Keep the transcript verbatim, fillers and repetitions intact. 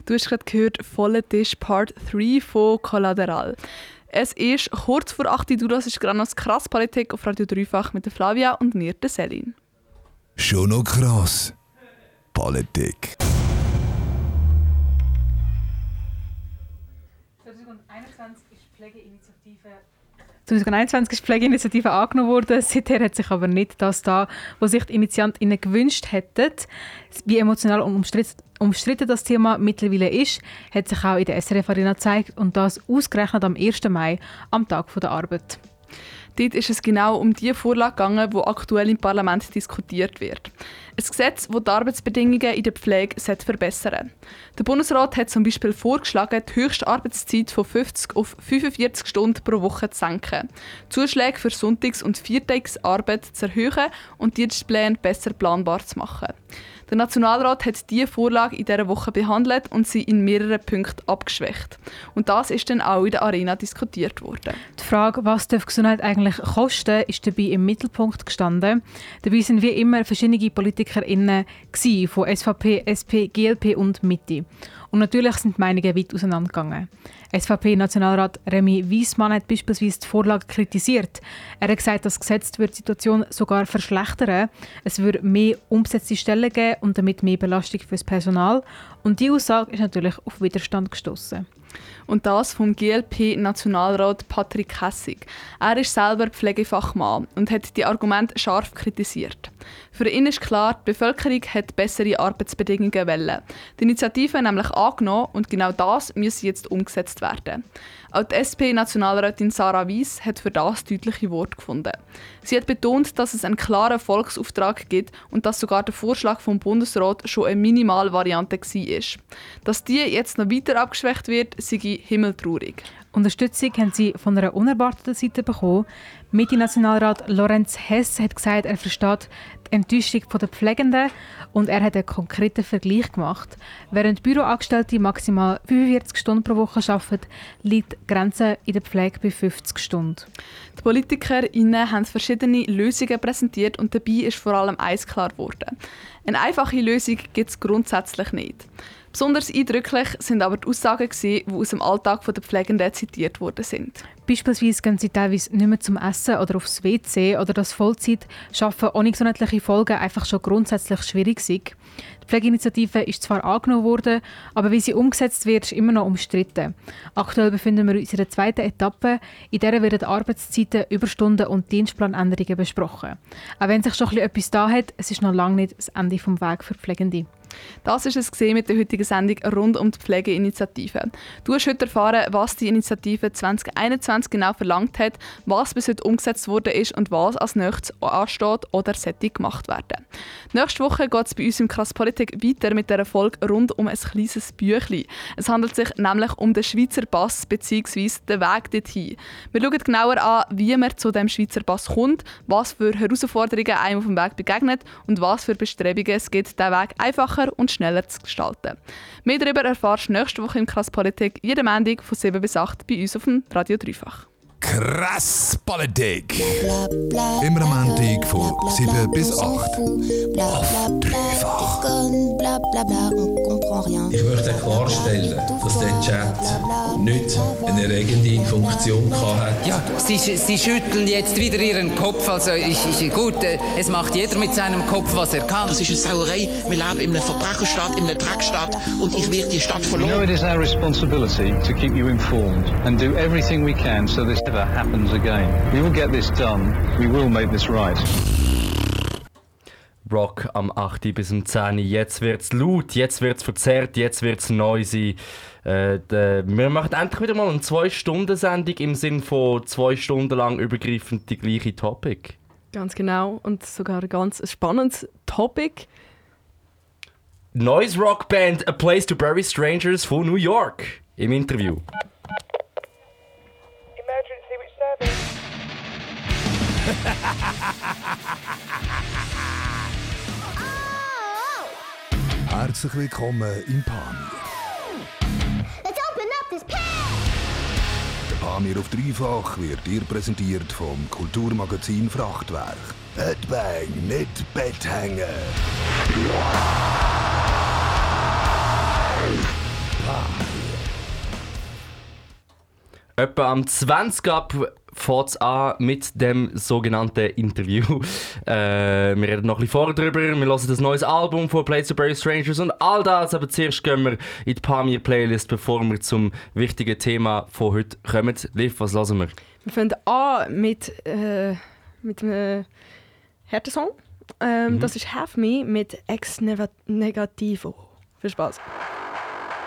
Du hast gerade gehört, «Voller Tisch Part drei» von «Collateral». Es ist kurz vor acht Uhr, du hörst gerade noch «Krass Politik» auf Radio dreifach mit der Flavia und mir, der Selin. Schon noch krass Politik. zwanzig einundzwanzig ist die Pflegeinitiative zwanzig einundzwanzig ist die Pflegeinitiative angenommen worden. Seither hat sich aber nicht das da, was sich die InitiantInnen gewünscht hätten. Wie emotional und umstritten, umstritten das Thema mittlerweile ist, hat sich auch in der S R F-Arena gezeigt und das ausgerechnet am ersten Mai, am Tag der Arbeit. Dort ist es genau um die Vorlage gegangen, die aktuell im Parlament diskutiert wird. Ein Gesetz, das die Arbeitsbedingungen in der Pflege verbessern soll. Der Bundesrat hat zum Beispiel vorgeschlagen, die höchste Arbeitszeit von fünfzig auf fünfundvierzig Stunden pro Woche zu senken, Zuschläge für Sonntags- und Viertagsarbeit zu erhöhen und Dienstpläne besser planbar zu machen. Der Nationalrat hat diese Vorlage in dieser Woche behandelt und sie in mehreren Punkten abgeschwächt. Und das ist dann auch in der Arena diskutiert worden. Die Frage, was darf Gesundheit eigentlich kosten, ist dabei im Mittelpunkt gestanden. Dabei sind wie immer verschiedene PolitikerInnen gewesen, von S V P, S P, G L P und Mitte. Und natürlich sind die Meinungen weit auseinandergegangen. S V P-Nationalrat Remy Wiesmann hat beispielsweise die Vorlage kritisiert. Er hat gesagt, das Gesetz wird die Situation sogar verschlechtern. Es würde mehr umgesetzte Stellen geben und damit mehr Belastung für das Personal. Und diese Aussage ist natürlich auf Widerstand gestoßen. Und das vom G L P-Nationalrat Patrick Hessig. Er ist selber Pflegefachmann und hat die Argumente scharf kritisiert. Für ihn ist klar, die Bevölkerung hat bessere Arbeitsbedingungen wollen. Die Initiative nämlich angenommen und genau das muss jetzt umgesetzt werden. Auch die S P-Nationalrätin Sarah Wyss hat für das deutliche Worte gefunden. Sie hat betont, dass es einen klaren Volksauftrag gibt und dass sogar der Vorschlag vom Bundesrat schon eine Minimalvariante war. Dass die jetzt noch weiter abgeschwächt wird, sei himmeltraurig. Unterstützung haben sie von einer unerwarteten Seite bekommen. Mitte-Nationalrat Lorenz Hess hat gesagt, er versteht die Enttäuschung der Pflegenden und er hat einen konkreten Vergleich gemacht. Während Büroangestellte maximal fünfundvierzig Stunden pro Woche arbeiten, liegt die Grenze in der Pflege bei fünfzig Stunden. Die PolitikerInnen haben verschiedene Lösungen präsentiert und dabei ist vor allem eins klar geworden. Eine einfache Lösung gibt es grundsätzlich nicht. Besonders eindrücklich sind aber die Aussagen, die aus dem Alltag der Pflegenden zitiert worden sind. Beispielsweise gehen sie teilweise nicht mehr zum Essen oder aufs W C oder dass Vollzeit-Arbeiten ohne gesundheitliche Folgen einfach schon grundsätzlich schwierig ist. Die Pflegeinitiative ist zwar angenommen worden, aber wie sie umgesetzt wird, ist immer noch umstritten. Aktuell befinden wir uns in der zweiten Etappe, in der werden Arbeitszeiten, Überstunden und Dienstplanänderungen besprochen. Auch wenn sich schon etwas da hat, es ist noch lange nicht das Ende des Weges für Pflegende. Das ist es gesehen mit der heutigen Sendung rund um die Pflegeinitiative. Du hast heute erfahren, was die Initiative zwanzig einundzwanzig genau verlangt hat, was bis heute umgesetzt worden ist und was als nächstes ansteht oder sollte gemacht werden. Nächste Woche geht es bei uns im «Krass Politik» weiter mit der Folge rund um ein kleines Büchlein. Es handelt sich nämlich um den Schweizer Pass bzw. den Weg dorthin. Wir schauen genauer an, wie man zu dem Schweizer Pass kommt, was für Herausforderungen einem auf dem Weg begegnet und was für Bestrebungen es gibt, diesen Weg einfacher und schneller zu gestalten. Mehr darüber erfährst du nächste Woche im «Krass Politik» jeden Montag von sieben bis acht bei uns auf dem Radio dreifach. Krass Politik. Immer am Montag von sieben bis acht. Auf dreifach. Ich möchte klarstellen, dass der Chat nicht eine erregende Funktion hatte. Ja, Sie, Sie schütteln jetzt wieder Ihren Kopf. Also ich, ich, gut, äh, es macht jeder mit seinem Kopf, was er kann. Das ist eine Sauerei. Wir leben in einer Verbrecherstadt, in einer Dreckstadt und ich werde die Stadt verloren. You know, it is our responsibility to keep you informed and do everything we can so this never happens again. We will get this done. We will make this right. Rock am acht bis um zehn. Jetzt wird's laut, jetzt wird's verzerrt, jetzt wird's noisy. Äh, de, wir machen endlich wieder mal eine zwei-Stunden-Sendung im Sinne von zwei Stunden lang übergreifend die gleiche Topic. Ganz genau und sogar ein ganz spannendes Topic. Noise Rock Band A Place to Bury Strangers von New York im Interview. Emergency, which service? Herzlich willkommen im Pamir. Let's open up this pan! Der Pamir auf dreifach wird dir präsentiert vom Kulturmagazin Frachtwerk. Headbang, nicht Bett hängen. Etwa am zwanzig ab fängt es an mit dem sogenannten Interview. Äh, wir reden noch ein bisschen vorher drüber, wir hören das neues Album von Blades of Brave Strangers und all das, aber zuerst gehen wir in die Pamir-Playlist, bevor wir zum wichtigen Thema von heute kommen. Liv, was hören wir? Wir fangen an mit, äh, mit einem harten Song. Ähm, mhm. Das ist «Have Me» mit «Ex Negativo». Viel Spaß.